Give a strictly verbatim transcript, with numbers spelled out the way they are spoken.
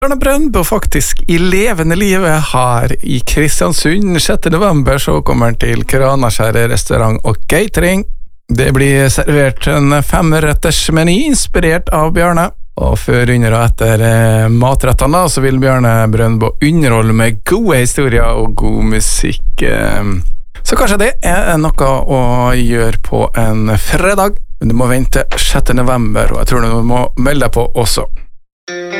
Bjarne Brøndbo faktisk i levende livet her i Kristiansund. sjette november så kommer han til Kranaskjæret restaurant og catering. Det blir servert en femretters meny inspirert av Bjarne. Og før, under og etter eh, matrettene så vil Bjarne Brøndbo underholde med gode historier og god musikk. Eh. Så kanskje det er noe å gjøre på en fredag. Men du må vente sjette november, og jeg tror du må melde deg på også.